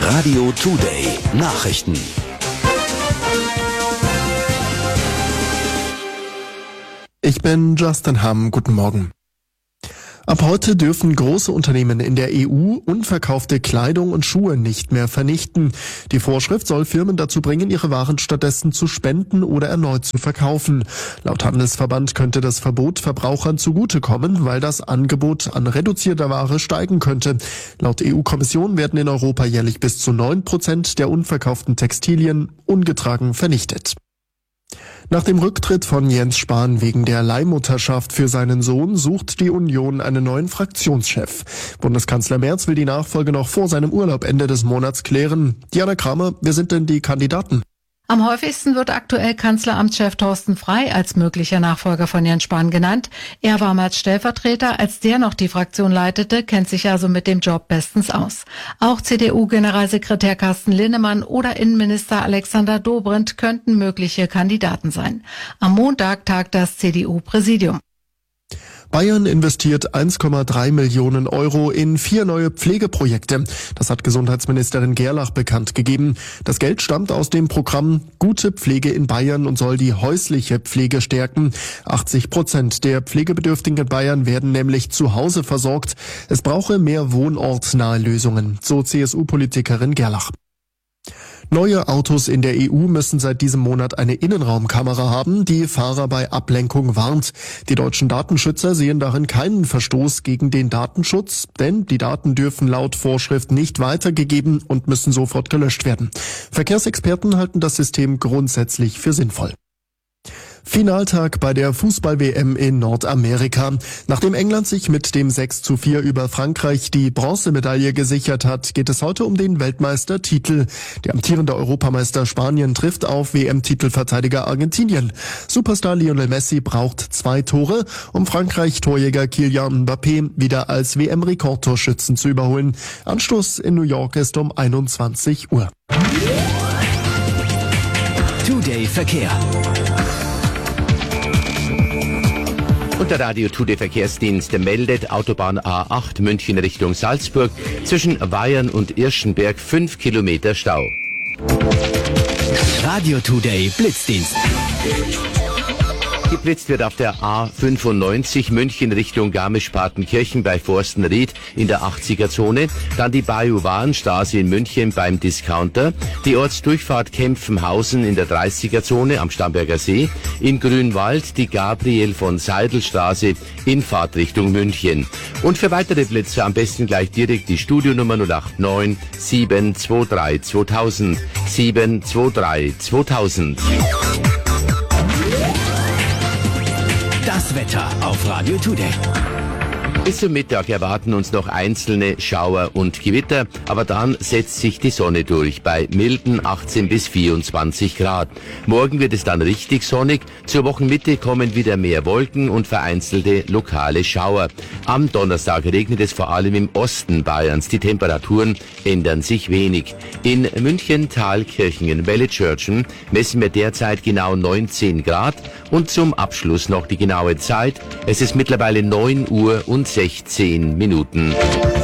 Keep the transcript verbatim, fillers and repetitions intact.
Radio Today Nachrichten. Ich bin Justin Hamm. Guten Morgen. Ab heute dürfen große Unternehmen in der E U unverkaufte Kleidung und Schuhe nicht mehr vernichten. Die Vorschrift soll Firmen dazu bringen, ihre Waren stattdessen zu spenden oder erneut zu verkaufen. Laut Handelsverband könnte das Verbot Verbrauchern zugutekommen, weil das Angebot an reduzierter Ware steigen könnte. Laut E U-Kommission werden in Europa jährlich bis zu neun Prozent der unverkauften Textilien ungetragen vernichtet. Nach dem Rücktritt von Jens Spahn wegen der Leihmutterschaft für seinen Sohn sucht die Union einen neuen Fraktionschef. Bundeskanzler Merz will die Nachfolge noch vor seinem Urlaub Ende des Monats klären. Diana Kramer, wer sind denn die Kandidaten? Am häufigsten wird aktuell Kanzleramtschef Thorsten Frey als möglicher Nachfolger von Jens Spahn genannt. Er war mal Stellvertreter, als der noch die Fraktion leitete, kennt sich also mit dem Job bestens aus. Auch C D U-Generalsekretär Carsten Linnemann oder Innenminister Alexander Dobrindt könnten mögliche Kandidaten sein. Am Montag tagt das C D U-Präsidium. Bayern investiert eins Komma drei Millionen Euro in vier neue Pflegeprojekte. Das hat Gesundheitsministerin Gerlach bekannt gegeben. Das Geld stammt aus dem Programm Gute Pflege in Bayern und soll die häusliche Pflege stärken. achtzig Prozent der Pflegebedürftigen in Bayern werden nämlich zu Hause versorgt. Es brauche mehr wohnortnahe Lösungen, so C S U-Politikerin Gerlach. Neue Autos in der E U müssen seit diesem Monat eine Innenraumkamera haben, die Fahrer bei Ablenkung warnt. Die deutschen Datenschützer sehen darin keinen Verstoß gegen den Datenschutz, denn die Daten dürfen laut Vorschrift nicht weitergegeben und müssen sofort gelöscht werden. Verkehrsexperten halten das System grundsätzlich für sinnvoll. Finaltag bei der Fußball-W M in Nordamerika. Nachdem England sich mit dem sechs zu vier über Frankreich die Bronzemedaille gesichert hat, geht es heute um den Weltmeistertitel. Der amtierende Europameister Spanien trifft auf W M-Titelverteidiger Argentinien. Superstar Lionel Messi braucht zwei Tore, um Frankreich-Torjäger Kylian Mbappé wieder als W M-Rekordtorschützen zu überholen. Anstoß in New York ist um einundzwanzig Uhr. Today Verkehr. Und der Radio Today Verkehrsdienst meldet Autobahn A acht München Richtung Salzburg zwischen Weyern und Irschenberg fünf Kilometer Stau. Radio Today Blitzdienst. Geblitzt wird auf der A fünfundneunzig München Richtung Garmisch-Partenkirchen bei Forstenried in der achtziger-Zone, dann die Bayou-Warenstraße in München beim Discounter, die Ortsdurchfahrt Kempfenhausen in der dreißiger-Zone am Starnberger See, in Grünwald die Gabriel-von-Seidel-Straße in Fahrtrichtung München. Und für weitere Blitze am besten gleich direkt die Studionummer null acht neun sieben zwei drei zweitausend sieben zwei drei zweitausend. Das Wetter auf Radio Today. Bis zum Mittag erwarten uns noch einzelne Schauer und Gewitter, aber dann setzt sich die Sonne durch bei milden achtzehn bis vierundzwanzig Grad. Morgen wird es dann richtig sonnig, zur Wochenmitte kommen wieder mehr Wolken und vereinzelte lokale Schauer. Am Donnerstag regnet es vor allem im Osten Bayerns, die Temperaturen ändern sich wenig. In München, Thalkirchen, Wellitzschörtchen messen wir derzeit genau neunzehn Grad und zum Abschluss noch die genaue Zeit. Es ist mittlerweile neun Uhr und sechzehn Minuten.